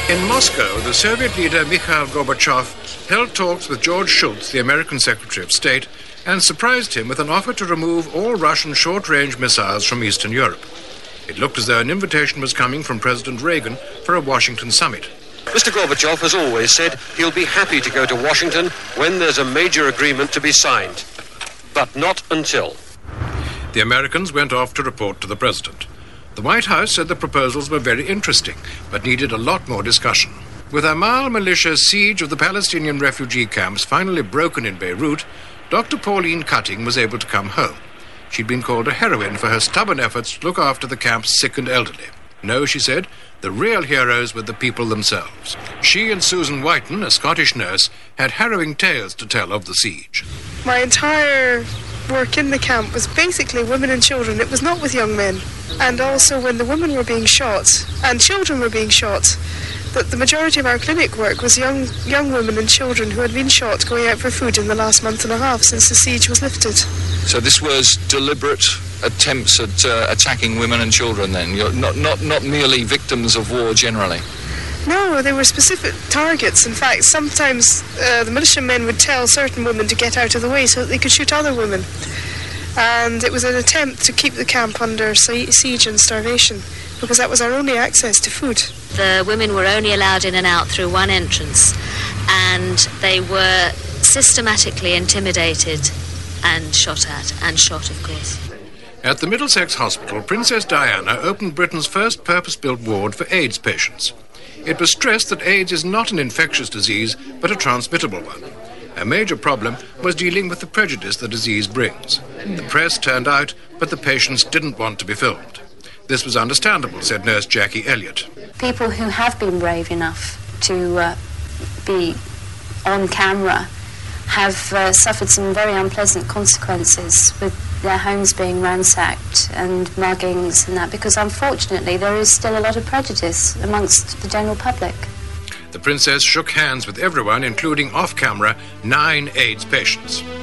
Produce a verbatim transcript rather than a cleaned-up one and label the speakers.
Speaker 1: In Moscow, the Soviet leader Mikhail Gorbachev held talks with George Shultz, the American Secretary of State, and surprised him with an offer to remove all Russian short-range missiles from Eastern Europe. It looked as though an invitation was coming from President Reagan for a Washington summit.
Speaker 2: Mister Gorbachev has always said he'll be happy to go to Washington when there's a major agreement to be signed. But not until.
Speaker 1: The Americans went off to report to the President. The White House said the proposals were very interesting, but needed a lot more discussion. With Amal militia's siege of the Palestinian refugee camps finally broken in Beirut, Doctor Pauline Cutting was able to come home. She'd been called a heroine for her stubborn efforts to look after the camp's sick and elderly. No, she said, the real heroes were the people themselves. She and Susan Whiten, a Scottish nurse, had harrowing tales to tell of the siege.
Speaker 3: My entire work in the camp was basically women and children. It was not with young men. And also when the women were being shot and children were being shot, that the majority of our clinic work was young young women and children who had been shot going out for food in the last month and a half since the siege was lifted.
Speaker 4: So this was deliberate attempts at uh, attacking women and children then? You're not, not, not merely victims of war generally?
Speaker 3: No, they were specific targets. In fact, sometimes uh, the militiamen would tell certain women to get out of the way so that they could shoot other women. And it was an attempt to keep the camp under siege and starvation, because that was our only access to food.
Speaker 5: The women were only allowed in and out through one entrance, and they were systematically intimidated and shot at, and shot, of course.
Speaker 1: At the Middlesex Hospital, Princess Diana opened Britain's first purpose-built ward for AIDS patients. It was stressed that AIDS is not an infectious disease, but a transmittable one. A major problem was dealing with the prejudice the disease brings. The press turned out, but the patients didn't want to be filmed. This was understandable, said nurse Jackie Elliott.
Speaker 6: People who have been brave enough to uh, be on camera have uh, suffered some very unpleasant consequences, with their homes being ransacked and muggings and that, because unfortunately there is still a lot of prejudice amongst the general public.
Speaker 1: The princess shook hands with everyone, including off-camera nine AIDS patients.